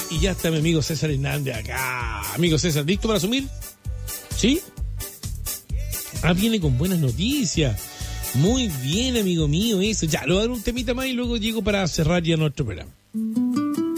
Y ya está mi amigo César Hernández acá. Amigo César, ¿listo para asumir? ¿Sí? Viene con buenas noticias. Muy bien, amigo mío, eso. Ya, lo voy a dar un temita más y luego llego para cerrar ya nuestro programa.